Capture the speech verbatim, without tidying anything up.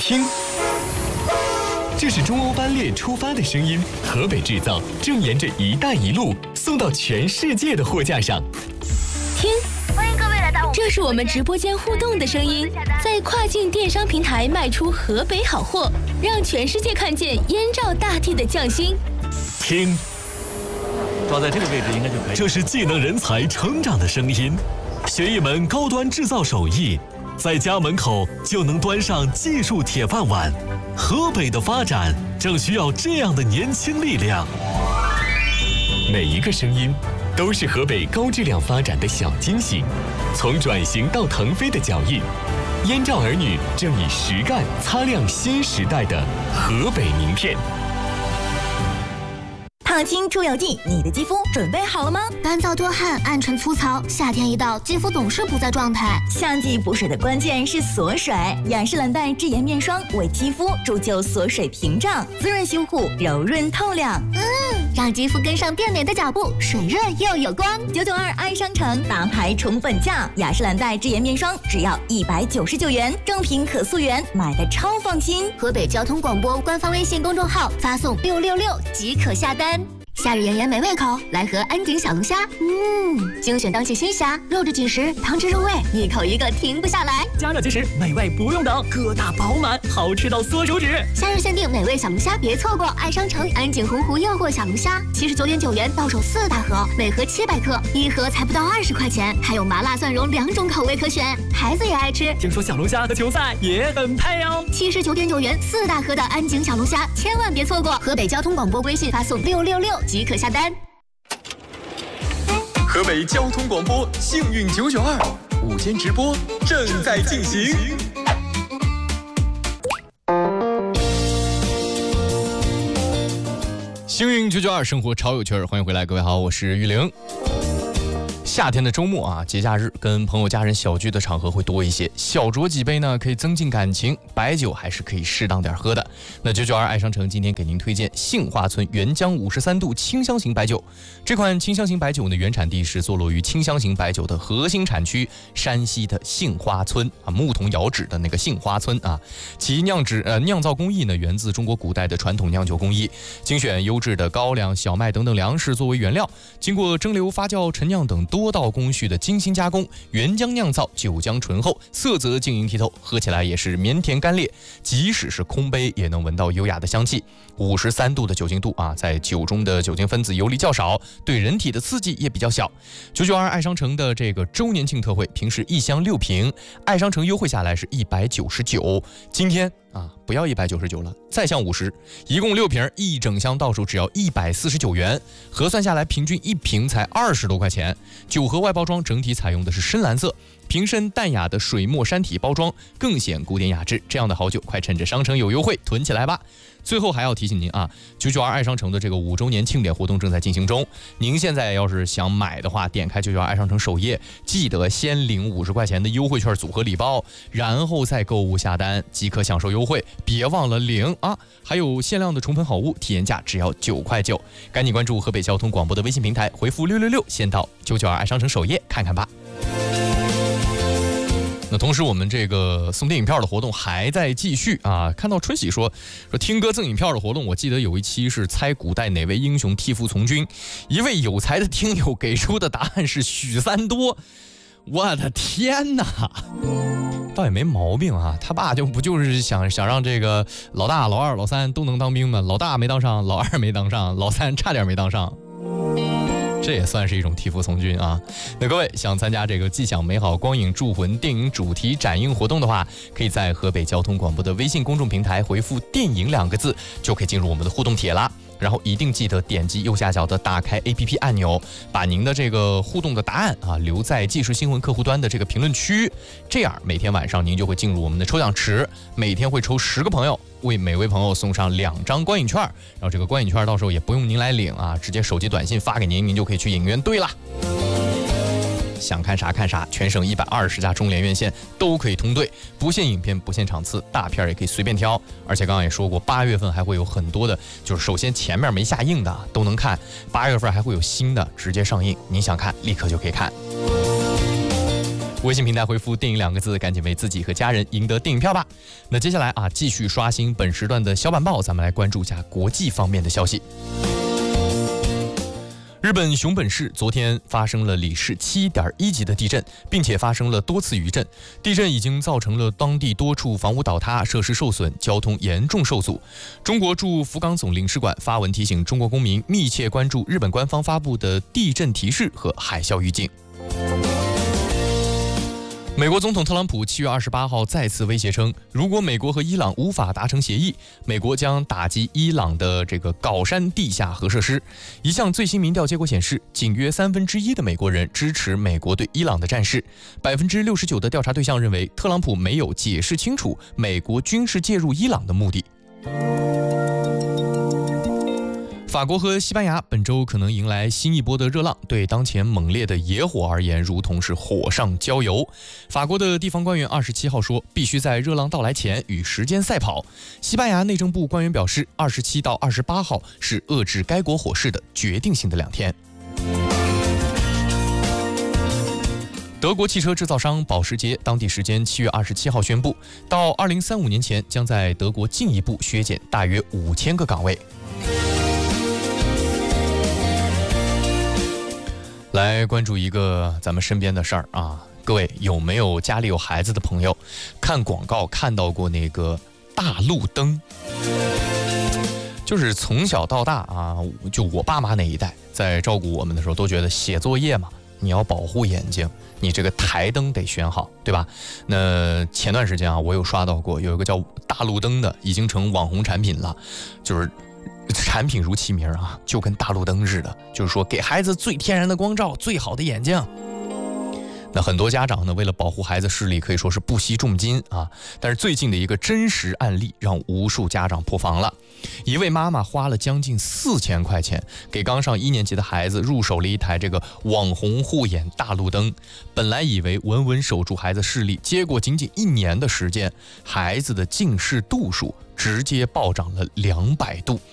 听，这是中欧班列出发的声音，河北制造正沿着“一带一路”送到全世界的货架上。 听，欢迎各位来到，这是我们直播间互动的声音，在跨境电商平台卖出河北好货，让全世界看见燕赵大地的匠心。 听， 抓在这个位置应该就可以。 这是技能人才成长的声音，学一门高端制造手艺，在家门口就能端上技术铁饭碗。河北的发展正需要这样的年轻力量。每一个声音都是河北高质量发展的小惊喜，从转型到腾飞的脚印，燕赵儿女正以实干擦亮新时代的河北名片。 烫青出油剂，你的肌肤准备好了吗？ 干燥多汗、暗沉粗糙，夏天一到，肌肤总是不在状态。 夏季补水的关键是锁水，雅诗兰黛智妍面霜为肌肤铸就锁水屏障，滋润修护，柔润透亮。 嗯，让肌肤跟上变美的脚步，水润又有光。 九九二爱商城大牌宠粉价，雅诗兰黛智妍面霜只要一百九十九元，正品可溯源，买的超放心。 河北交通广播官方微信公众号发送六六六即可下单。夏日炎炎没胃口，来盒安井小龙虾。嗯，精选当季新虾，肉质紧实，汤汁入味，一口一个停不下来。 加热即食，美味不用等，个大饱满，好吃到缩手指。 夏日限定美味小龙虾，别错过！爱商城安井洪湖诱惑小龙虾，七十九点九元到手四大盒，每盒七百克，一盒才不到二十块钱，还有麻辣蒜蓉两种口味可选，孩子也爱吃。 听说小龙虾和球赛也很配哦。 七十九点九元四大盒的安井小龙虾，千万别错过！河北交通广播微信发送六六六即可下单。 河北交通广播幸运九九二午间直播正在进行。 幸运九九二生活超有趣儿，欢迎回来，各位好，我是玉玲。夏天的周末啊，节假日跟朋友家人小聚的场合会多一些，小酌几杯呢可以增进感情，白酒还是可以适当点喝的。那九九二爱商城今天给您推荐杏花村原浆五十三度清香型白酒。这款清香型白酒呢，原产地是坐落于清香型白酒的核心产区山西的杏花村啊，牧童遥指的那个杏花村啊。其酿制呃酿造工艺呢，源自中国古代的传统酿酒工艺，精选优质的高粱、小麦等等粮食作为原料，经过蒸馏、发酵、陈酿等多道工序的精心加工，原浆酿造，酒浆醇厚，色泽晶莹剔透，喝起来也是绵甜干裂，即使是空杯也能闻到优雅的香气。五十三度的酒精度啊，在酒中的酒精分子游离较少，对人体的刺激也比较小。九九二爱商城的这个周年庆特惠，平时一箱六瓶，爱商城优惠下来是一百九十九，今天啊，不要一百九十九了，再降五十，一共六瓶，一整箱到手只要一百四十九元，核算下来平均一瓶才二十多块钱。酒盒外包装整体采用的是深蓝色，瓶身淡雅的水墨山体包装，更显古典雅致。这样的好酒，快趁着商城有优惠囤起来吧！最后还要提醒您啊，九九二爱商城的这个五周年庆典活动正在进行中。您现在要是想买的话，点开九九二爱商城首页，记得先领五十块钱的优惠券组合礼包，然后再购物下单即可享受优惠，别忘了领啊！还有限量的宠粉好物，体验价只要九块九。赶紧关注河北交通广播的微信平台，回复六六六，先到九九二爱商城首页看看吧。那同时我们这个送电影票的活动还在继续啊！看到春喜说说听歌赠影票的活动，我记得有一期是猜古代哪位英雄替父从军，一位有才的听友给出的答案是许三多，我的天哪！倒也没毛病啊，他爸就不就是想想让这个老大、老二、老三都能当兵吗？老大没当上，老二没当上，老三差点没当上。这也算是一种替父从军啊！那各位想参加这个既享美好光影铸魂电影主题展映活动的话，可以在河北交通广播的微信公众平台回复“电影”两个字，就可以进入我们的互动帖啦。然后一定记得点击右下角的打开 A P P 按钮，把您的这个互动的答案啊留在即时新闻客户端的这个评论区，这样每天晚上您就会进入我们的抽奖池，每天会抽十个朋友，为每位朋友送上两张观影券，然后这个观影券到时候也不用您来领啊，直接手机短信发给您，您就可以去影院对啦。想看啥看啥，全省一百二十家中联院线都可以通兑，不限影片，不限场次，大片也可以随便挑。而且刚刚也说过，八月份还会有很多的，就是首先前面没下映的都能看，八月份还会有新的直接上映，你想看立刻就可以看。 微信平台回复电影两个字，赶紧为自己和家人赢得电影票吧。那接下来啊，继续刷新本时段的小板报，咱们来关注一下国际方面的消息。日本熊本市昨天发生了里氏 七点一 级的地震，并且发生了多次余震。地震已经造成了当地多处房屋倒塌、设施受损、交通严重受阻。中国驻福冈总领事馆发文提醒中国公民密切关注日本官方发布的地震提示和海啸预警。美国总统特朗普七月二十八号再次威胁称，如果美国和伊朗无法达成协议，美国将打击伊朗的这个镐山地下核设施。一项最新民调结果显示，仅约三分之一的美国人支持美国对伊朗的战事，百分之六十九的调查对象认为特朗普没有解释清楚美国军事介入伊朗的目的。法国和西班牙本周可能迎来新一波的热浪，对当前猛烈的野火而言，如同是火上浇油。法国的地方官员二十七号说，必须在热浪到来前与时间赛跑。西班牙内政部官员表示，二十七到二十八号是遏制该国火势的决定性的两天。德国汽车制造商保时捷当地时间七月二十七号宣布，到二零三五年前将在德国进一步削减大约五千个岗位。来关注一个咱们身边的事儿啊，各位有没有家里有孩子的朋友，看广告看到过那个大路灯？就是从小到大啊，就我爸妈那一代在照顾我们的时候，都觉得写作业嘛，你要保护眼睛，你这个台灯得选好，对吧？那前段时间啊，我有刷到过有一个叫大路灯的，已经成网红产品了，就是产品如其名啊，就跟大路灯似的，就是说给孩子最天然的光照，最好的眼睛。那很多家长呢，为了保护孩子视力，可以说是不惜重金啊。但是最近的一个真实案例，让无数家长破防了。一位妈妈花了将近四千块钱，给刚上一年级的孩子入手了一台这个网红护眼大路灯。本来以为稳稳守住孩子视力，结果仅仅一年的时间，孩子的近视度数直接暴涨了两百度，